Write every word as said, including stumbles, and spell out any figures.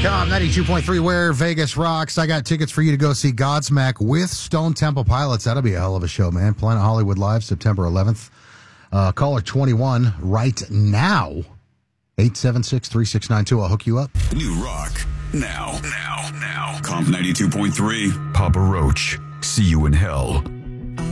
Com ninety-two point three, where Vegas rocks. I got tickets for you to go see Godsmack with Stone Temple Pilots. That'll be a hell of a show, man. Planet Hollywood Live, September eleventh. Uh, caller twenty-one right now. eight seven six, three six nine two. I'll hook you up. New rock. Now. Now. Now. Comp ninety-two point three. Papa Roach. See you in hell.